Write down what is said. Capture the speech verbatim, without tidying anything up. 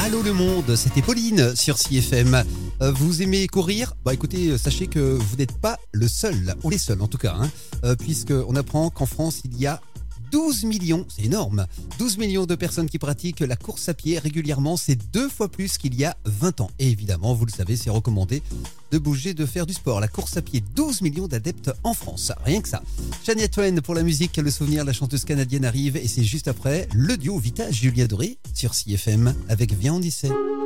Allô le monde, c'était Pauline sur C F M. Euh, vous aimez courir ? Bah écoutez, sachez que vous n'êtes pas le seul, ou les seuls en tout cas, hein, euh, puisqu'on apprend qu'en France il y a douze millions, c'est énorme, douze millions de personnes qui pratiquent la course à pied régulièrement, c'est deux fois plus qu'il y a vingt ans. Et évidemment, vous le savez, c'est recommandé de bouger, de faire du sport. La course à pied, douze millions d'adeptes en France, rien que ça. Shania Twain pour la musique, le souvenir, la chanteuse canadienne arrive et c'est juste après le duo Vita Julia Doré sur C F M avec Viens on y sait.